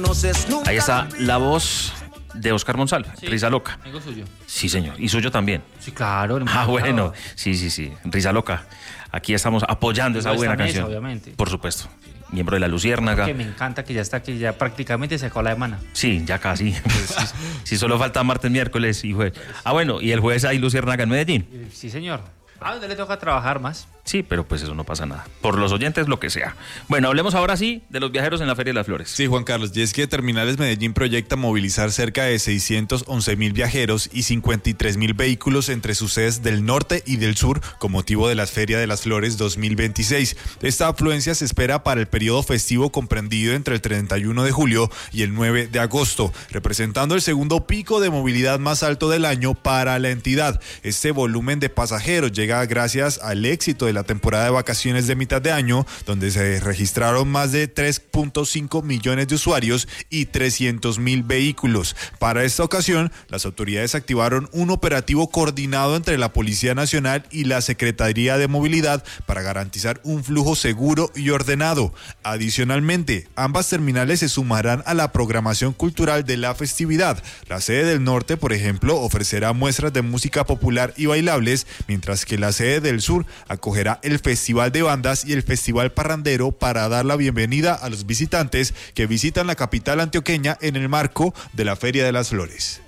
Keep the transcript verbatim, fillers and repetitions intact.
conoces nunca. Ahí está la voz de Oscar Monsalve, Sí, Risa Loca. Amigo suyo. Sí, señor. Y suyo también. Sí, claro. Ah, bueno. Sí, sí, sí. Risa Loca. Aquí estamos apoyando esa Esta buena mesa, canción. obviamente. Por supuesto. Miembro de la Luciérnaga. Que me encanta que ya está aquí, ya prácticamente se acabó la semana. Sí, ya casi. Pues, sí, sí, solo falta martes, miércoles y jueves. Ah, bueno, y el jueves hay Luciérnaga en Medellín. Sí, señor. ¿A dónde le toca trabajar más? Sí, pero pues eso no pasa nada. Por los oyentes, lo que sea. Bueno, hablemos ahora sí de los viajeros en la Feria de las Flores. Sí, Juan Carlos, y es que Terminales Medellín proyecta movilizar cerca de seiscientos once mil viajeros y cincuenta y tres mil vehículos entre sus sedes del norte y del sur con motivo de la Feria de las Flores dos mil veintiséis. Esta afluencia se espera para el periodo festivo comprendido entre el treinta y uno de julio y el nueve de agosto, representando el segundo pico de movilidad más alto del año para la entidad. Este volumen de pasajeros llega gracias al éxito de la temporada de vacaciones de mitad de año, donde se registraron más de tres punto cinco millones de usuarios y trescientos mil vehículos. Para esta ocasión, las autoridades activaron un operativo coordinado entre la Policía Nacional y la Secretaría de Movilidad para garantizar un flujo seguro y ordenado. Adicionalmente, ambas terminales se sumarán a la programación cultural de la festividad. La sede del norte, por ejemplo, ofrecerá muestras de música popular y bailables, mientras que la sede del sur acogerá el Festival de Bandas y el Festival Parrandero para dar la bienvenida a los visitantes que visitan la capital antioqueña en el marco de la Feria de las Flores.